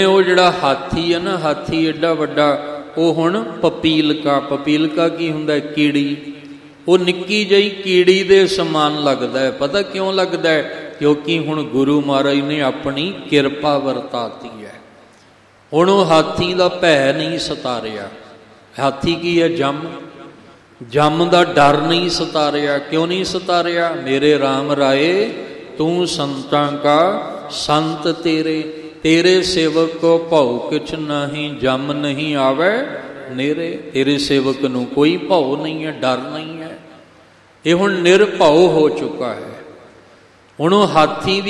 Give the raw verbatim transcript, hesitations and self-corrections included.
ਉਹ ਜਿਹੜਾ ਹਾਥੀ ਹੈ ਨਾ, ਹਾਥੀ ਐਡਾ ਵੱਡਾ, ਉਹ ਹੁਣ ਪਪੀਲਕਾ, ਪਪੀਲਕਾ ਕੀ ਹੁੰਦਾ? ਕੀੜੀ। ਉਹ ਨਿੱਕੀ ਜਿਹੀ ਕੀੜੀ ਦੇ ਸਮਾਨ ਲੱਗਦਾ ਹੈ। ਪਤਾ ਕਿਉਂ ਲੱਗਦਾ ਹੈ? ਕਿਉਂਕਿ ਹੁਣ ਗੁਰੂ ਮਹਾਰਾਜ ਨੇ ਆਪਣੀ ਕਿਰਪਾ ਵਰਤਾਤੀ ਹੈ। ਹੁਣ ਉਹ ਹਾਥੀ ਦਾ ਭੈ ਨਹੀਂ ਸਤਾਰਿਆ। ਹਾਥੀ ਕੀ ਹੈ? ਜੰਮ। ਜੰਮ ਦਾ ਡਰ ਨਹੀਂ ਸਤਾਰਿਆ। ਕਿਉਂ ਨਹੀਂ ਸਤਾਰਿਆ? ਮੇਰੇ ਰਾਮ ਰਾਏ ਤੂੰ ਸੰਤਾਂ ਕਾ ਸੰਤ ਤੇਰੇ, ਤੇਰੇ ਸੇਵਕ ਕੋ ਭਉ ਕਿਛ ਨਹੀਂ, ਜੰਮ ਨਹੀਂ ਆਵੇ ਨੇਰੇ। ਤੇਰੇ ਸੇਵਕ ਨੂੰ ਕੋਈ ਭਉ ਨਹੀਂ ਹੈ, ਡਰ ਨਹੀਂ ਹੈ। ਇਹ ਹੁਣ ਨਿਰਭਉ ਹੋ ਚੁੱਕਾ ਹੈ। ਹੁਣ ਉਹ ਹਾਥੀ ਵੀ